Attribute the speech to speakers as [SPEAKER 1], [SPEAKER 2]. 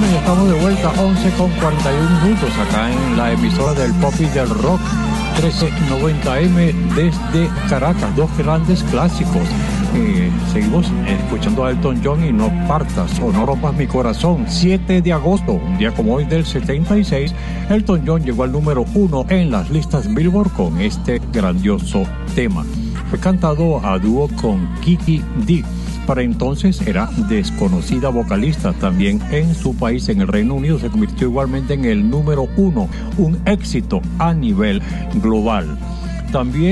[SPEAKER 1] Bueno, ya estamos de vuelta, 11:41 acá en la emisora del pop y del rock, 1390M desde Caracas, dos grandes clásicos. Seguimos escuchando a Elton John y No Partas o No Rompas Mi Corazón. 7 de agosto, un día como hoy del 76, Elton John llegó al número 1 en las listas Billboard con este grandioso tema. Fue cantado a dúo con Kiki Dee. Para entonces era desconocida vocalista. También en su país, en el Reino Unido, se convirtió igualmente en el número 1, un éxito a nivel global. También